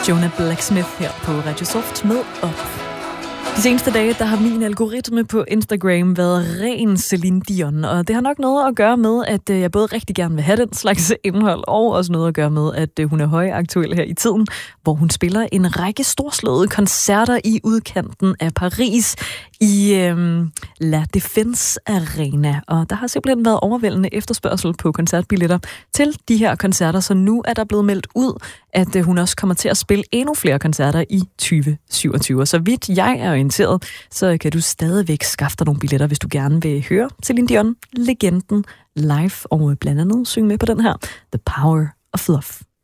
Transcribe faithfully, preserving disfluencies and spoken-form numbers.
Jonah Blacksmith her på Radio Soft med Op. De seneste dage, der har min algoritme på Instagram været ren Celine Dion, og det har nok noget at gøre med, at jeg både rigtig gerne vil have den slags indhold, og også noget at gøre med, at hun er højaktuel her i tiden, hvor hun spiller en række storslåede koncerter i udkanten af Paris i øhm, La Défense Arena. Og der har simpelthen været overvældende efterspørgsel på koncertbilletter til de her koncerter, så nu er der blevet meldt ud, at hun også kommer til at spille endnu flere koncerter i tyve syvogtyve. Og så vidt jeg er orienteret, så kan du stadigvæk skaffe dig nogle billetter, hvis du gerne vil høre Celine Dion, legenden, live, og blandt andet synge med på den her The Power of Love.